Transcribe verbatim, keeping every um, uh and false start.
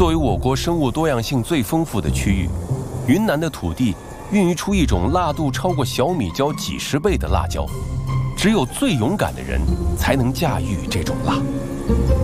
作为我国生物多样性最丰富的区域，云南的土地孕育出一种辣度超过小米椒几十倍的辣椒，只有最勇敢的人才能驾驭这种辣。